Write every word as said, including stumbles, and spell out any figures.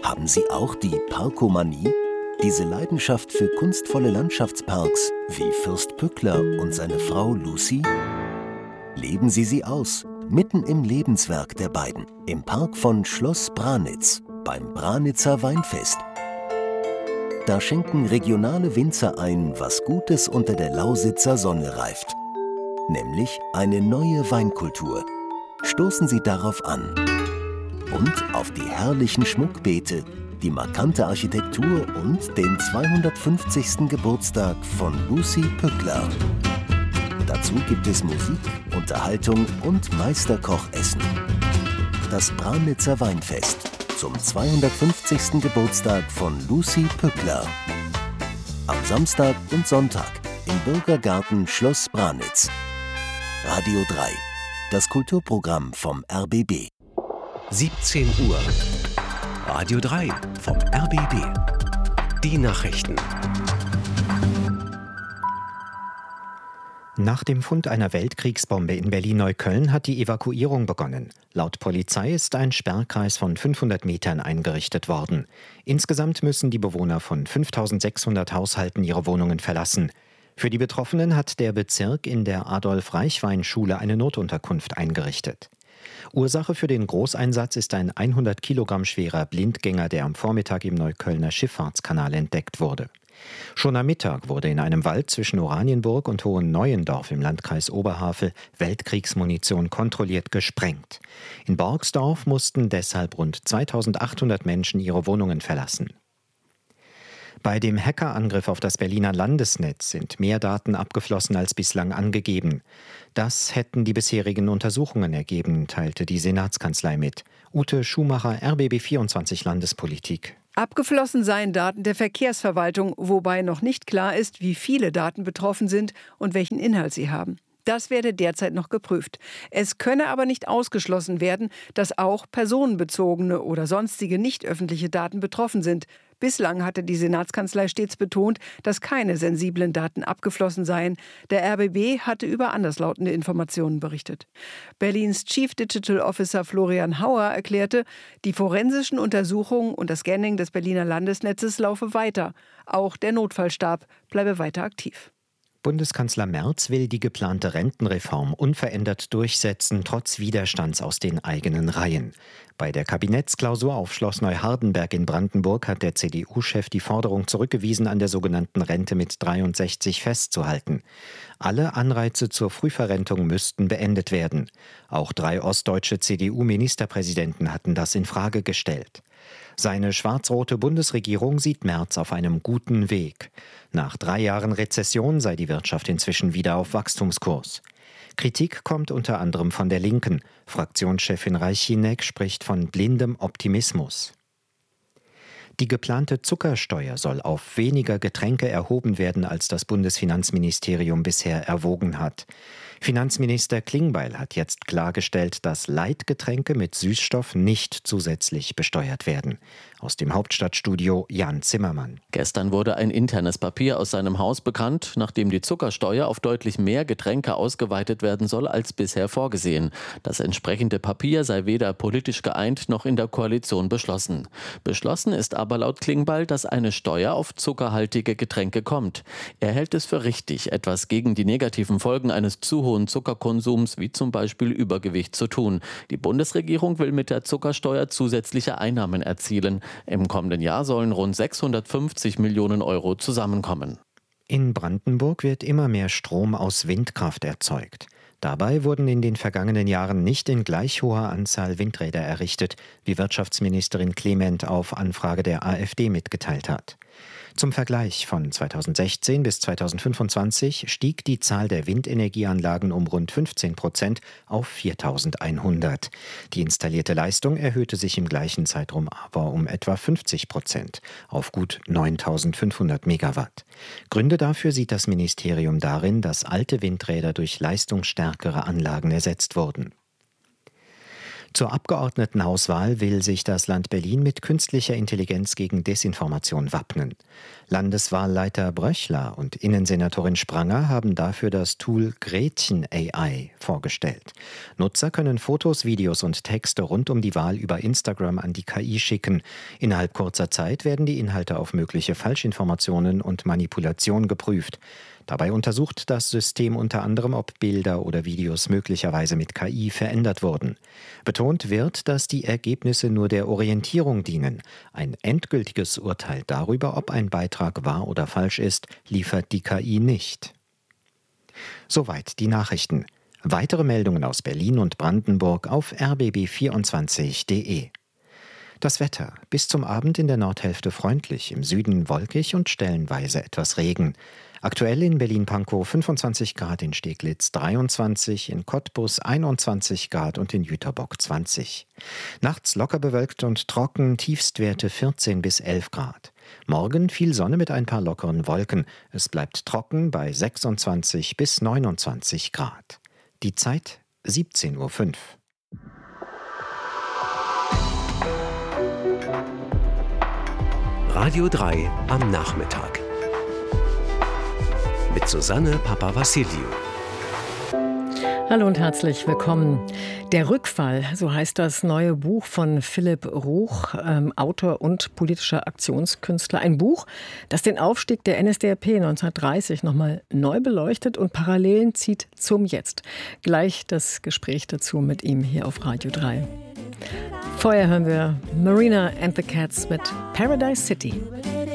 Haben Sie auch die Parkomanie? Diese Leidenschaft für kunstvolle Landschaftsparks wie Fürst Pückler und seine Frau Lucy? Leben Sie sie aus, mitten im Lebenswerk der beiden, im Park von Schloss Branitz, beim Branitzer Weinfest. Da schenken regionale Winzer ein, was Gutes unter der Lausitzer Sonne reift. Nämlich eine neue Weinkultur. Stoßen Sie darauf an. Und auf die herrlichen Schmuckbeete, die markante Architektur und den zweihundertfünfzigsten Geburtstag von Lucy Pückler. Dazu gibt es Musik, Unterhaltung und Meisterkochessen. Das Branitzer Weinfest zum zweihundertfünfzigsten Geburtstag von Lucy Pückler. Am Samstag und Sonntag im Bürgergarten Schloss Branitz. Radio drei, das Kulturprogramm vom R B B. siebzehn Uhr. Radio drei vom R B B. Die Nachrichten. Nach dem Fund einer Weltkriegsbombe in Berlin-Neukölln hat die Evakuierung begonnen. Laut Polizei ist ein Sperrkreis von fünfhundert Metern eingerichtet worden. Insgesamt müssen die Bewohner von fünftausendsechshundert Haushalten ihre Wohnungen verlassen. Für die Betroffenen hat der Bezirk in der Adolf-Reichwein-Schule eine Notunterkunft eingerichtet. Ursache für den Großeinsatz ist ein hundert Kilogramm schwerer Blindgänger, der am Vormittag im Neuköllner Schifffahrtskanal entdeckt wurde. Schon am Mittag wurde in einem Wald zwischen Oranienburg und Hohenneuendorf im Landkreis Oberhavel Weltkriegsmunition kontrolliert gesprengt. In Borgsdorf mussten deshalb rund zweitausendachthundert Menschen ihre Wohnungen verlassen. Bei dem Hackerangriff auf das Berliner Landesnetz sind mehr Daten abgeflossen als bislang angegeben. Das hätten die bisherigen Untersuchungen ergeben, teilte die Senatskanzlei mit. Ute Schumacher, R B B vierundzwanzig Landespolitik. Abgeflossen seien Daten der Verkehrsverwaltung, wobei noch nicht klar ist, wie viele Daten betroffen sind und welchen Inhalt sie haben. Das werde derzeit noch geprüft. Es könne aber nicht ausgeschlossen werden, dass auch personenbezogene oder sonstige nicht öffentliche Daten betroffen sind. Bislang hatte die Senatskanzlei stets betont, dass keine sensiblen Daten abgeflossen seien. Der R B B hatte über anderslautende Informationen berichtet. Berlins Chief Digital Officer Florian Hauer erklärte, die forensischen Untersuchungen und das Scanning des Berliner Landesnetzes laufe weiter. Auch der Notfallstab bleibe weiter aktiv. Bundeskanzler Merz will die geplante Rentenreform unverändert durchsetzen, trotz Widerstands aus den eigenen Reihen. Bei der Kabinettsklausur auf Schloss Neuhardenberg in Brandenburg hat der C D U-Chef die Forderung zurückgewiesen, an der sogenannten Rente mit dreiundsechzig festzuhalten. Alle Anreize zur Frühverrentung müssten beendet werden. Auch drei ostdeutsche C D U-Ministerpräsidenten hatten das in Frage gestellt. Seine schwarz-rote Bundesregierung sieht Merz auf einem guten Weg. Nach drei Jahren Rezession sei die Wirtschaft inzwischen wieder auf Wachstumskurs. Kritik kommt unter anderem von der Linken. Fraktionschefin Reichinek spricht von blindem Optimismus. Die geplante Zuckersteuer soll auf weniger Getränke erhoben werden, als das Bundesfinanzministerium bisher erwogen hat. Finanzminister Klingbeil hat jetzt klargestellt, dass Leitgetränke mit Süßstoff nicht zusätzlich besteuert werden. Aus dem Hauptstadtstudio Jan Zimmermann. Gestern wurde ein internes Papier aus seinem Haus bekannt, nachdem die Zuckersteuer auf deutlich mehr Getränke ausgeweitet werden soll als bisher vorgesehen. Das entsprechende Papier sei weder politisch geeint noch in der Koalition beschlossen. Beschlossen ist aber laut Klingbeil, dass eine Steuer auf zuckerhaltige Getränke kommt. Er hält es für richtig, etwas gegen die negativen Folgen eines zu hohen Zuckerkonsums, wie zum Beispiel Übergewicht, zu tun. Die Bundesregierung will mit der Zuckersteuer zusätzliche Einnahmen erzielen. Im kommenden Jahr sollen rund sechshundertfünfzig Millionen Euro zusammenkommen. In Brandenburg wird immer mehr Strom aus Windkraft erzeugt. Dabei wurden in den vergangenen Jahren nicht in gleich hoher Anzahl Windräder errichtet, wie Wirtschaftsministerin Clement auf Anfrage der AfD mitgeteilt hat. Zum Vergleich: Von zweitausendsechzehn bis zweitausendfünfundzwanzig stieg die Zahl der Windenergieanlagen um rund fünfzehn Prozent auf viertausendeinhundert. Die installierte Leistung erhöhte sich im gleichen Zeitraum aber um etwa fünfzig Prozent auf gut neuntausendfünfhundert Megawatt. Gründe dafür sieht das Ministerium darin, dass alte Windräder durch leistungsstärkere Anlagen ersetzt wurden. Zur Abgeordnetenhauswahl will sich das Land Berlin mit künstlicher Intelligenz gegen Desinformation wappnen. Landeswahlleiter Bröchler und Innensenatorin Spranger haben dafür das Tool Gretchen A I vorgestellt. Nutzer können Fotos, Videos und Texte rund um die Wahl über Instagram an die K I schicken. Innerhalb kurzer Zeit werden die Inhalte auf mögliche Falschinformationen und Manipulation geprüft. Dabei untersucht das System unter anderem, ob Bilder oder Videos möglicherweise mit K I verändert wurden. Betont wird, dass die Ergebnisse nur der Orientierung dienen. Ein endgültiges Urteil darüber, ob ein Beitrag wahr oder falsch ist, liefert die K I nicht. Soweit die Nachrichten. Weitere Meldungen aus Berlin und Brandenburg auf r b b vierundzwanzig punkt d e. Das Wetter. Bis zum Abend in der Nordhälfte freundlich, im Süden wolkig und stellenweise etwas Regen. Aktuell in Berlin-Pankow fünfundzwanzig Grad, in Steglitz dreiundzwanzig, in Cottbus einundzwanzig Grad und in Jüterbock zwanzig. Nachts locker bewölkt und trocken, Tiefstwerte vierzehn bis elf Grad. Morgen viel Sonne mit ein paar lockeren Wolken. Es bleibt trocken bei sechsundzwanzig bis neunundzwanzig Grad. Die Zeit siebzehn Uhr fünf. Radio drei am Nachmittag. Mit Susanne Papawassiliou. Hallo und herzlich willkommen. Der Rückfall, so heißt das neue Buch von Philipp Ruch, ähm, Autor und politischer Aktionskünstler. Ein Buch, das den Aufstieg der N S D A P neunzehnhundertdreißig nochmal neu beleuchtet und Parallelen zieht zum Jetzt. Gleich das Gespräch dazu mit ihm hier auf Radio drei. Vorher hören wir Marina and the Cats mit Paradise City.